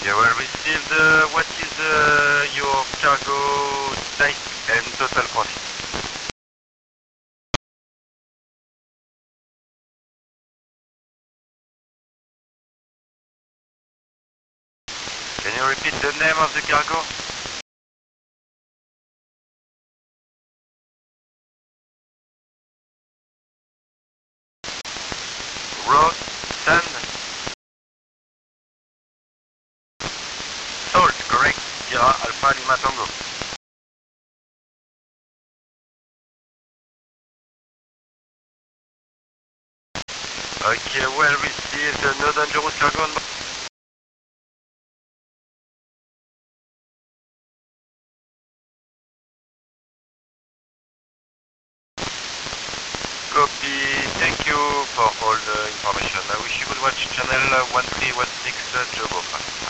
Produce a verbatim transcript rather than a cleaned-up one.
You will receive the, what is uh, your cargo type and total quantity? Can you repeat the name of the cargo? Road, sand, salt, correct. Sierra Alpha Lima Tango. Okay, well received. No dangerous cargo on board. Copy. Thank you for all the information. I wish you good watch channel one three one six uh, Joe Bofa.